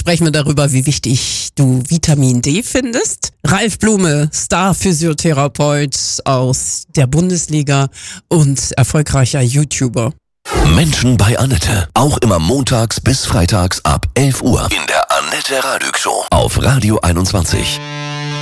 sprechen wir darüber, wie wichtig du Vitamin D findest. Ralf Blume, Star-Physiotherapeut aus der Bundesliga und erfolgreicher YouTuber. Menschen bei Annette. Auch immer montags bis freitags ab 11 Uhr in der Annette Radig Show auf Radio 21.